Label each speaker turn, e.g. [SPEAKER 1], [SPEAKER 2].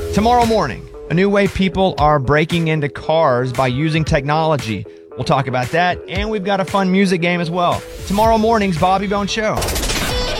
[SPEAKER 1] Tomorrow morning, a new way people are breaking into cars by using technology. We'll talk about that, and we've got a fun music game as well. Tomorrow morning's Bobby Bone Show.